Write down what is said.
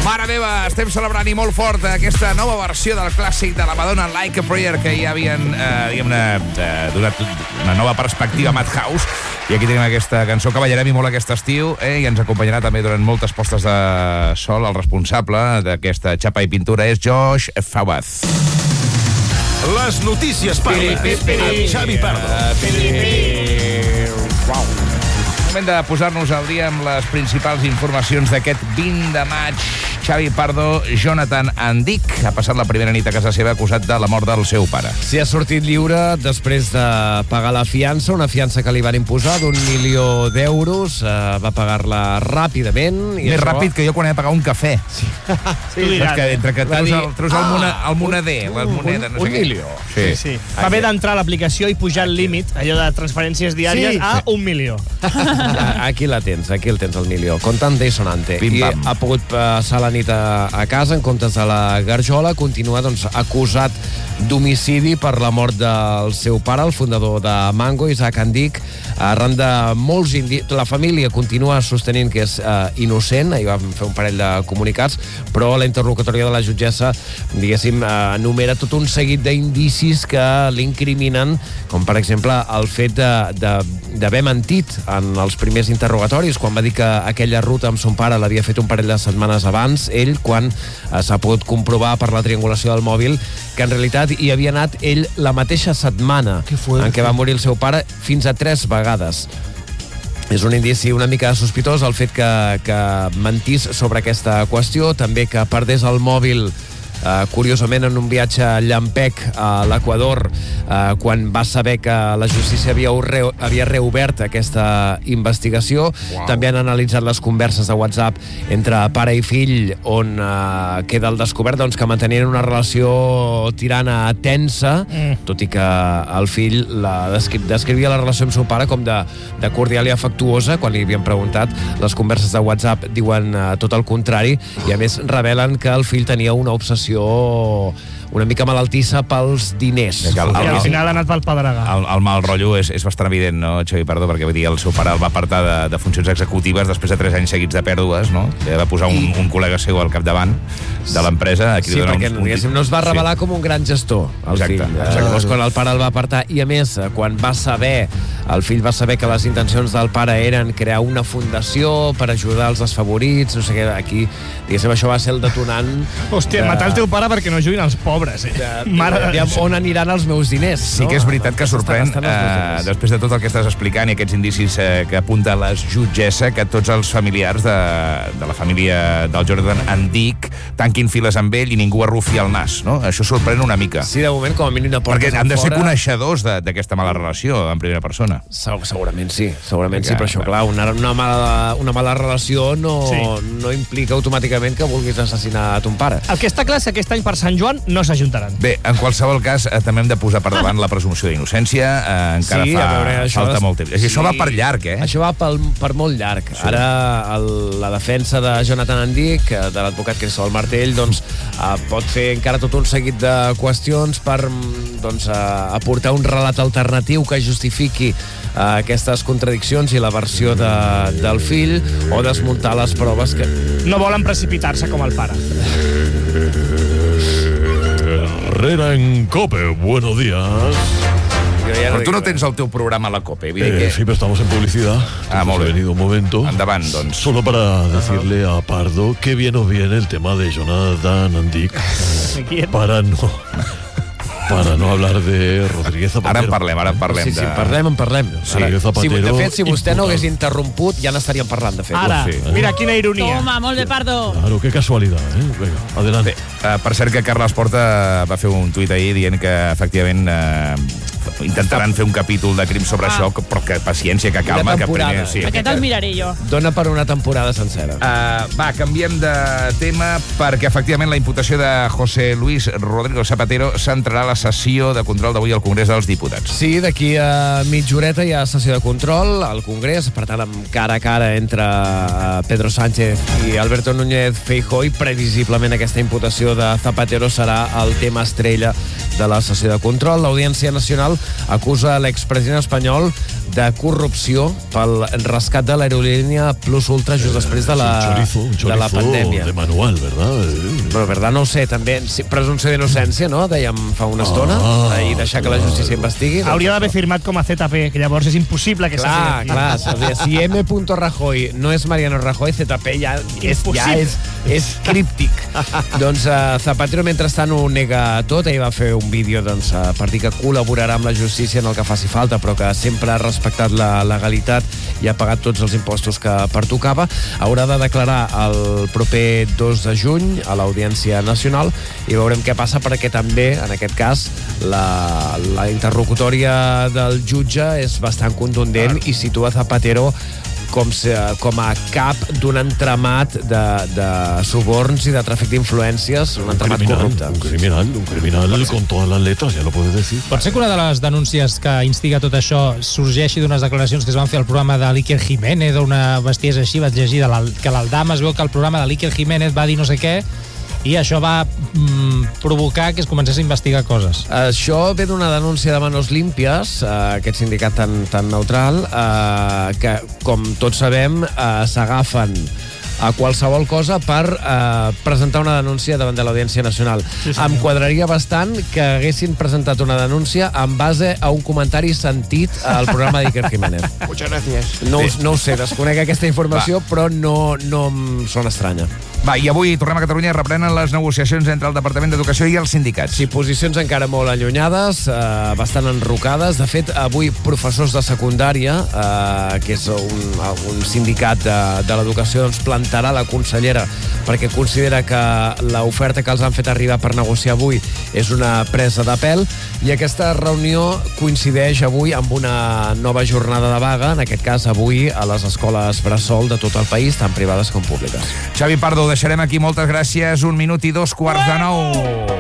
Mare meva, estem celebrant i molt fort aquesta nova versió del clàssic de la Madonna, Like a Prayer, que ja havien donat una nova perspectiva a Madhouse. I aquí tenim aquesta cançó que ballarem i molt aquest estiu, i ens acompanyarà també durant moltes postes de sol. El responsable d'aquesta xapa i pintura és Josh Fawaz. Les notícies parlen amb Xavi Pardo. Moment de posar-nos al dia amb les principals informacions d'aquest 20 de maig. Xavi Pardo, Jonathan Andic ha passat la primera nit a casa seva acusat de la mort del seu pare. Sí, ha sortit lliure després de pagar la fiança, una fiança que li van imposar d'1 milió d'euros. Va pagar-la ràpidament. Més ràpid que jo quan he de pagar un cafè. Sí. Entre que treus el moneder, les monedes, no sé què. 1 milió. Sí. Va haver d'entrar a l'aplicació i pujar el límit, allò de transferències diàries, a 1 milió. Aquí el tens el milió. Contante i sonante. I ha pogut passar la nit a casa en comptes de la garjola. Continua acusat d'homicidi per la mort del seu pare, el fundador de Mango, Isaac Andic. Arran de molts la família continua sostenint que és innocent. Ahir vam fer un parell de comunicats, però la interlocutòria de la jutgessa, diguéssim, enumera tot un seguit d'indicis que l'incriminen, com per exemple el fet d'haver mentit en els primers interrogatoris, quan va dir que aquella ruta amb son pare l'havia fet un parell de setmanes abans, ell, quan s'ha pogut comprovar per la triangulació del mòbil que en realitat hi havia anat ell la mateixa setmana en què va morir el seu pare, fins a 3 vegades. És un indici una mica sospitós el fet que mentís sobre aquesta qüestió, també que perdés el mòbil curiosament en un viatge llampec a l'Equador, quan va saber que la justícia havia reobert aquesta investigació. També han analitzat les converses de WhatsApp entre pare i fill, on queda el descobert que mantenien una relació tirant a tensa, tot i que el fill descrivia la relació amb seu pare com de cordial i afectuosa. Quan li havien preguntat, les converses de WhatsApp diuen tot el contrari, i a més revelen que el fill tenia una obsessió una mica malaltissa pels diners. I al final ha anat pel pedregar. El mal rotllo és bastant evident, no, Xavi Pardo? Perquè vull dir, el seu pare el va apartar de funcions executives després de 3 anys seguits de pèrdues, no? Va posar un col·lega seu al capdavant de l'empresa. Sí, perquè no es va revelar com un gran gestor, el fill. Llavors, quan el pare el va apartar, i a més, quan el fill va saber que les intencions del pare eren crear una fundació per ajudar els desfavorits, no sé què, aquí, diguéssim, això va ser el detonant. Hòstia, matar el teu pare perquè no juguin els pobres, on aniran els meus diners. Sí que és veritat que sorprèn, després de tot el que estàs explicant i aquests indicis que apunta la jutgessa, que tots els familiars de la família del Jonathan Andic tanquin files amb ell i ningú arrufi el nas, no? Això sorprèn una mica. Sí, de moment, com a mínim de portes perquè han de ser coneixedors d'aquesta mala relació en primera persona. Segurament sí, però això, clar, una mala relació no implica automàticament que vulguis assassinar a ton pare. El que està clar és que aquest any per Sant Joan no s'ajuntaran. Bé, en qualsevol cas, també hem de posar per davant la presumpció d'innocència. Encara falta molt temps. Això va per llarg, eh? Això va per molt llarg. Sí. Ara la defensa de Jonathan Andic, de l'advocat Cristóbal Martell, pot fer encara tot un seguit de qüestions per aportar un relat alternatiu que justifiqui aquestes contradiccions i la versió del fill, o desmuntar les proves que... No volen precipitar-se com el pare. Herrera en COPE, buenos días. Però tu no tens el teu programa a la COPE. Sí, pero estamos en publicidad. Molt bé. Ha venido un momento. Endavant, doncs. Solo para decirle a Pardo que bien nos viene el tema de Jonathan Andic. Para no hablar de Rodríguez Zapatero. Ara en parlem. Sí, parlem. Rodríguez Zapatero. De fet, si vostè no hagués interromput, ja n'estaríem parlant, de fet. Ara, mira quina ironia. Toma, molt bé, Pardo. Claro, qué casualidad, Venga, adelante. Per cert, que Carles Porta va fer un tuit ahir dient que, efectivament, intentaran fer un capítol de Crims sobre això, però que paciència, que calma, que primer... Sí, aquest el miraré jo. Dona per una temporada sencera. Canviem de tema, perquè, efectivament, la imputació de José Luis Rodríguez Zapatero centrarà la sessió de control d'avui al Congrés dels Diputats. Sí, d'aquí a mitja horeta hi ha sessió de control al Congrés, per tant, amb cara a cara entre Pedro Sánchez i Alberto Núñez Feijóo, i previsiblement aquesta imputació de Zapatero serà el tema estrella de la sessió de control. L'Audiència Nacional acusa l'expresident espanyol de corrupció pel rescat de l'aerolínia Plus Ultra just després de la pandèmia. De manual, ¿verdad? Però, verdad, no ho sé, també. Presumpció d'innocència, no? Dèiem fa una estona. I deixar que la justícia investigui. Hauria d'haver firmat com a ZP, que llavors és impossible que s'hagi... Clar. Si M. Rajoy no és Mariano Rajoy, ZP ja és críptic. Doncs Zapatero, mentrestant, ho nega tot. Ell va fer un vídeo per dir que col·laborarà amb la justícia en el que faci falta, però que sempre ha respectat la legalitat i ha pagat tots els impostos que pertocava. Haurà de declarar el proper 2 de juny a l'Audiència Nacional i veurem què passa, perquè també, en aquest cas, la interlocutòria del jutge és bastant contundent i situa Zapatero com a cap d'un entramat de suborns i de tràfic d'influències, un entramat corrupte. Un criminal con todas las letras, ja lo puedes decir. Pot ser que una de les denúncies que instiga tot això sorgeixi d'unes declaracions que es van fer al programa de l'Iker Jiménez o una bestiesa així, vaig llegir que l'Aldama es veu que el programa de l'Iker Jiménez va dir no sé què i això va provocar que es comencés a investigar coses. Això ve d'una denúncia de Manos Limpias, aquest sindicat tan neutral, que, com tots sabem, s'agafen a qualsevol cosa per presentar una denúncia davant de l'Audiència Nacional. Sí, em quadraria bastant que haguessin presentat una denúncia en base a un comentari sentit al programa d'Iker Jiménez. Muchas gracias. No ho sé, desconec aquesta informació, però no em sona estranya. Va, i avui tornem a Catalunya i reprenen les negociacions entre el Departament d'Educació i els sindicats. Sí, posicions encara molt allunyades, bastant enrocades. De fet, avui professors de secundària, que és un sindicat de l'educació, doncs plantarà la consellera perquè considera que l'oferta que els han fet arribar per negociar avui és una presa de pèl, i aquesta reunió coincideix avui amb una nova jornada de vaga, en aquest cas avui a les escoles bressol de tot el país, tant privades com públiques. Xavi Pardo, ho deixarem aquí. Moltes gràcies. 1 minut i 2 quarts de 9.